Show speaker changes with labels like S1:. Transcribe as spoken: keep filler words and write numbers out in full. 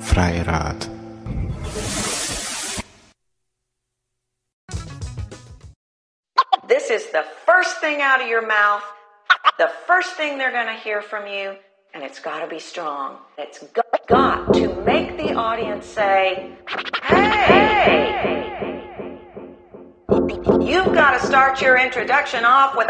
S1: Freirad.
S2: This is the first thing out of your mouth, the first thing they're going to hear from you, and it's got to be strong. It's got to make the audience say, hey! You've got to start your introduction off with